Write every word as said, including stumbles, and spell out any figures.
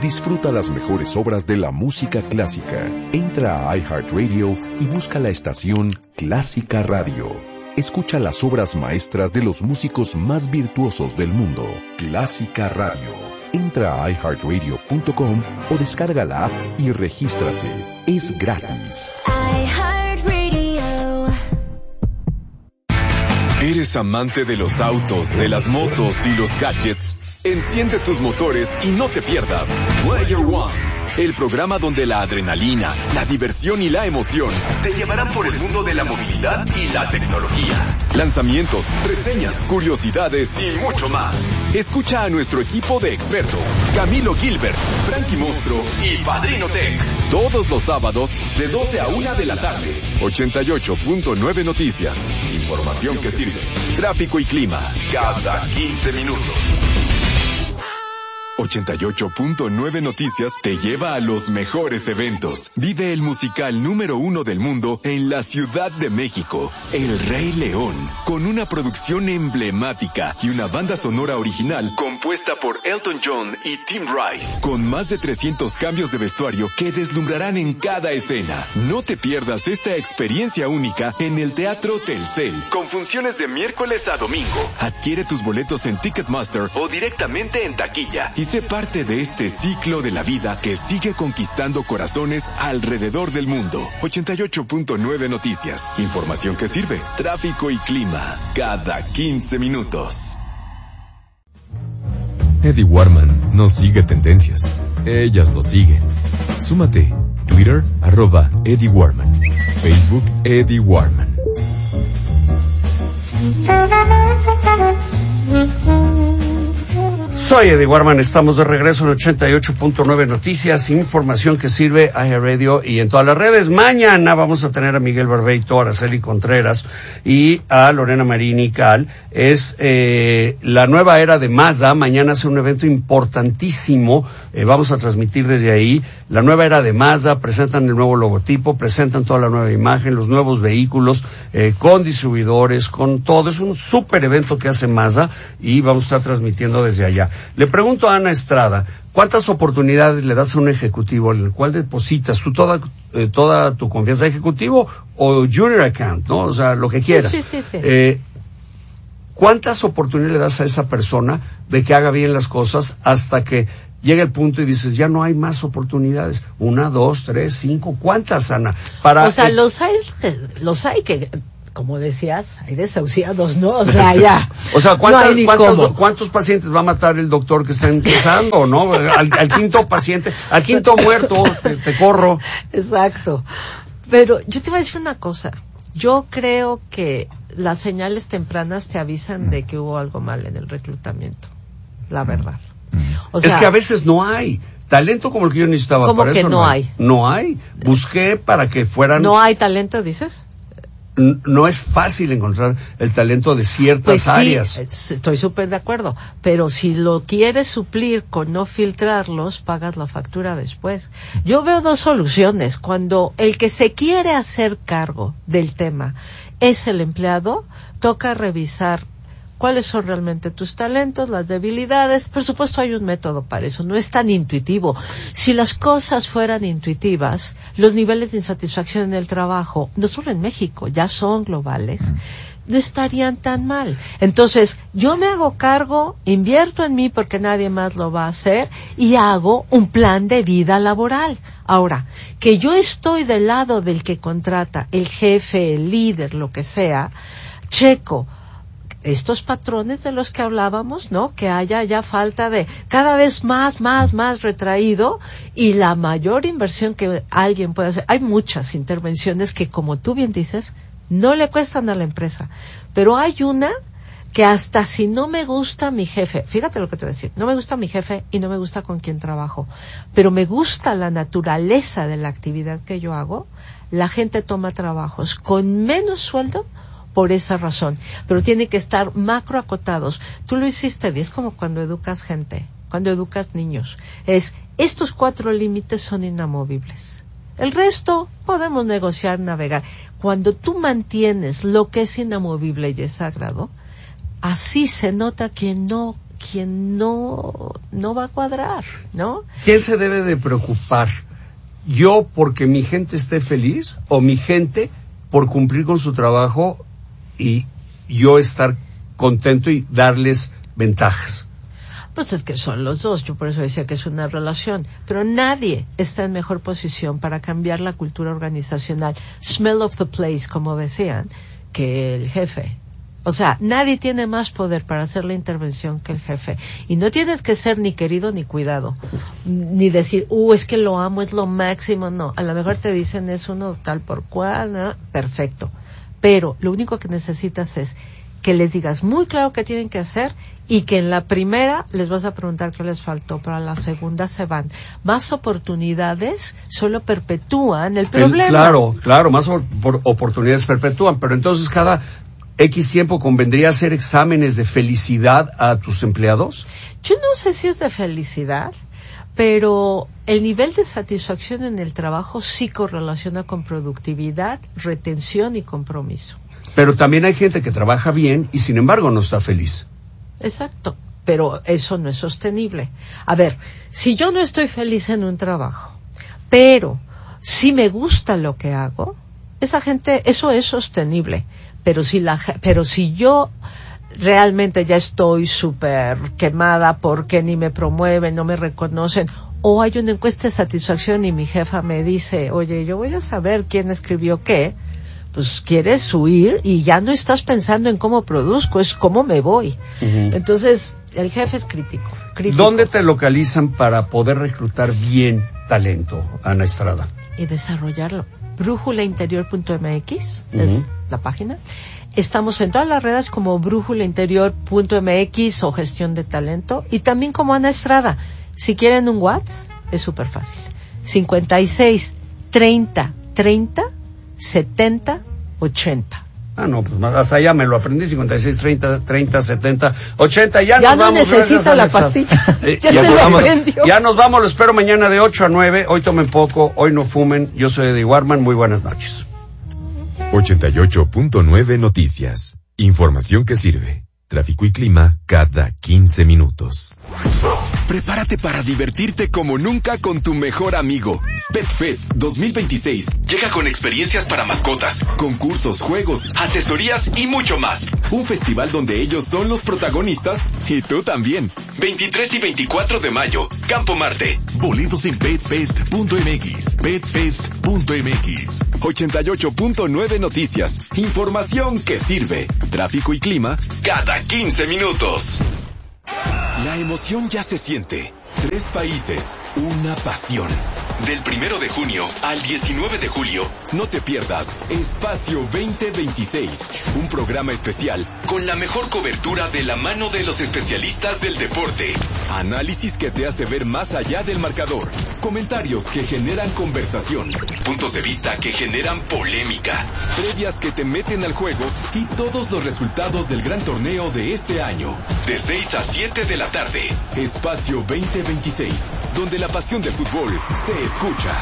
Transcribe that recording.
Disfruta las mejores obras de la música clásica. Entra a iHeartRadio y busca la estación Clásica Radio. Escucha las obras maestras de los músicos más virtuosos del mundo. Clásica Radio. Entra a i heart radio punto com o descarga la app y regístrate. Es gratis. iHeartRadio. ¿Eres amante de los autos, de las motos y los gadgets? Enciende tus motores y no te pierdas Player One, el programa donde la adrenalina, la diversión y la emoción te llevarán por el mundo de la movilidad y la tecnología. Lanzamientos, reseñas, curiosidades y mucho más. Escucha a nuestro equipo de expertos, Camilo Gilbert, Frankie Monstro y Padrino Tech, todos los sábados de doce a una de la tarde. ochenta y ocho punto nueve Noticias. Información que sirve. Tráfico y clima cada quince minutos. ochenta y ocho punto nueve Noticias te lleva a los mejores eventos. Vive el musical número uno del mundo en la Ciudad de México, El Rey León, con una producción emblemática y una banda sonora original compuesta por Elton John y Tim Rice, con más de trescientos cambios de vestuario que deslumbrarán en cada escena. No te pierdas esta experiencia única en el Teatro Telcel, con funciones de miércoles a domingo. Adquiere tus boletos en Ticketmaster o directamente en taquilla y sé parte de este ciclo de la vida que sigue conquistando corazones alrededor del mundo. ochenta y ocho punto nueve Noticias. Información que sirve. Tráfico y clima cada quince minutos. Eddie Warman no sigue tendencias. Ellas lo siguen. Súmate. Twitter, arroba Eddie Warman. Facebook, Eddie Warman. Soy Eddie Warman, estamos de regreso en ochenta y ocho punto nueve Noticias, información que sirve a iHeartRadio y en todas las redes. Mañana vamos a tener a Miguel Barbeito, a Araceli Contreras y a Lorena Marini Cal. Es eh, la nueva era de Mazda. Mañana es un evento importantísimo. Eh, vamos a transmitir desde ahí. La nueva era de Mazda, presentan el nuevo logotipo, presentan toda la nueva imagen, los nuevos vehículos, eh, con distribuidores, con todo. Es un súper evento que hace Mazda y vamos a estar transmitiendo desde allá. Le pregunto a Ana Estrada, ¿cuántas oportunidades le das a un ejecutivo en el cual depositas tú toda eh, toda tu confianza, ejecutivo o junior account, ¿no? O sea, lo que quieras. Sí, sí, sí. Eh, ¿Cuántas oportunidades le das a esa persona de que haga bien las cosas hasta que llega el punto y dices, ya no hay más oportunidades? Una, dos, tres, cinco, ¿cuántas, Ana? Para, o sea, eh, los hay, los hay que... Como decías, hay desahuciados, ¿no? O sea, ya. O sea, ¿cuántas, no ¿cuántos, ¿cuántos pacientes va a matar el doctor que está empezando, no? Al, al quinto paciente, al quinto muerto, te, te corro. Exacto. Pero yo te voy a decir una cosa. Yo creo que las señales tempranas te avisan de que hubo algo mal en el reclutamiento. La verdad. O sea, es que a veces no hay talento como el que yo necesitaba. ¿Cómo para que eso no hay? No hay. Busqué para que fueran... ¿No hay talento, dices? No es fácil encontrar el talento de ciertas pues sí, áreas. Estoy súper de acuerdo, pero si lo quieres suplir con no filtrarlos, pagas la factura después. Yo veo dos soluciones. Cuando el que se quiere hacer cargo del tema es el empleado, toca revisar cuáles son realmente tus talentos, las debilidades. Por supuesto hay un método para eso, no es tan intuitivo. Si las cosas fueran intuitivas, los niveles de insatisfacción en el trabajo, no solo en México, ya son globales, no estarían tan mal. Entonces, yo me hago cargo, invierto en mí porque nadie más lo va a hacer y hago un plan de vida laboral. Ahora, que yo estoy del lado del que contrata, el jefe, el líder, lo que sea, checo estos patrones de los que hablábamos, ¿no? Que haya ya falta de cada vez más, más, más retraído y la mayor inversión que alguien puede hacer. Hay muchas intervenciones que, como tú bien dices, no le cuestan a la empresa, pero hay una que hasta si no me gusta mi jefe, fíjate lo que te voy a decir, no me gusta mi jefe y no me gusta con quien trabajo, pero me gusta la naturaleza de la actividad que yo hago, la gente toma trabajos con menos sueldo por esa razón, pero tiene que estar macro acotados. Tú lo hiciste, y es como cuando educas gente, cuando educas niños. Es, estos cuatro límites son inamovibles. El resto podemos negociar, navegar. Cuando tú mantienes lo que es inamovible y es sagrado, así se nota quien no quien no, no va a cuadrar, ¿no? ¿Quién se debe de preocupar? ¿Yo porque mi gente esté feliz o mi gente por cumplir con su trabajo y yo estar contento y darles ventajas? Pues es que son los dos, yo por eso decía que es una relación, pero nadie está en mejor posición para cambiar la cultura organizacional, smell of the place, como decían, que el jefe. O sea, nadie tiene más poder para hacer la intervención que el jefe. Y no tienes que ser ni querido ni cuidado, ni decir, uh, es que lo amo, es lo máximo. No, a lo mejor te dicen es uno tal por cual, ¿no? Perfecto. Pero lo único que necesitas es que les digas muy claro qué tienen que hacer y que en la primera les vas a preguntar qué les faltó, pero a la segunda se van. Más oportunidades solo perpetúan el problema. El, claro, claro, más or, por, oportunidades perpetúan, pero entonces cada X tiempo convendría hacer exámenes de felicidad a tus empleados. Yo no sé si es de felicidad, pero el nivel de satisfacción en el trabajo sí correlaciona con productividad, retención y compromiso. Pero también hay gente que trabaja bien y sin embargo no está feliz. Exacto, pero eso no es sostenible. A ver, si yo no estoy feliz en un trabajo, pero si me gusta lo que hago, esa gente, eso es sostenible. Pero si la, pero si yo realmente ya estoy súper quemada porque ni me promueven, no me reconocen, o hay una encuesta de satisfacción y mi jefa me dice, oye, yo voy a saber quién escribió qué, pues quieres huir y ya no estás pensando en cómo produzco, es cómo me voy. Uh-huh. Entonces, el jefe es crítico, crítico. ¿Dónde te localizan para poder reclutar bien talento, Ana Estrada? Y desarrollarlo. brújula interior punto m x uh-huh. es la página. Estamos en todas las redes como brújula interior punto m x o gestión de talento y también como Ana Estrada. Si quieren un WhatsApp, es súper fácil. cincuenta y seis, treinta, treinta, setenta, ochenta. Ah, no, pues hasta allá me lo aprendí, cincuenta y seis, treinta, treinta, setenta, ochenta, ya, ya nos no vamos. Ya no necesita la pastilla, eh, ya, ya, se lo aprendió. Ya nos vamos, lo espero mañana de ocho a nueve, hoy tomen poco, hoy no fumen, yo soy Eddie Warman, muy buenas noches. ochenta y ocho punto nueve Noticias, información que sirve, tráfico y clima cada quince minutos. Prepárate para divertirte como nunca con tu mejor amigo. PetFest dos mil veintiséis llega con experiencias para mascotas, concursos, juegos, asesorías y mucho más. Un festival donde ellos son los protagonistas y tú también. veintitrés y veinticuatro de mayo, Campo Marte. Boletos en petfest punto m x. petfest punto m x. ochenta y ocho punto nueve Noticias, información que sirve. Tráfico y clima cada quince minutos. La emoción ya se siente. Tres países, una pasión. Del primero de junio al diecinueve de julio, no te pierdas Espacio veinte veintiséis, un programa especial con la mejor cobertura de la mano de los especialistas del deporte. Análisis que te hace ver más allá del marcador, comentarios que generan conversación, puntos de vista que generan polémica, previas que te meten al juego y todos los resultados del gran torneo de este año. De seis a siete de la tarde, Espacio veinte veintiséis, donde la pasión del fútbol se escucha.